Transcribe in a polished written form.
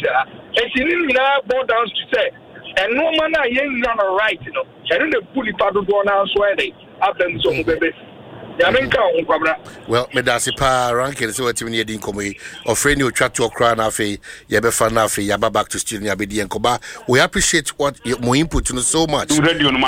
chira etini nyina boil down to say and no man na yen run right and the fully pado do na so e abem so mo bebe well, Medasipa ranking so what you didn't come or friend you chat to okra na fe ye be fan na fe ya back to studio ya be di enkoba. We appreciate what your input so much.